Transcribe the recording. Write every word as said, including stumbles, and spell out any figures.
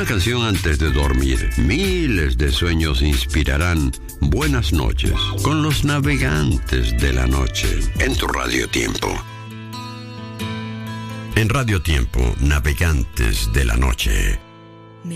Una canción antes de dormir. Miles de sueños inspirarán buenas noches con los navegantes de la noche en tu Radio Tiempo. En Radio Tiempo, Navegantes de la Noche.